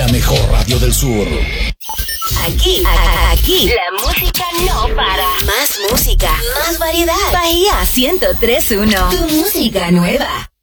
mejor radio del sur. Aquí, la música no para. Más música, más variedad. Bahía 103.1, tu música nueva.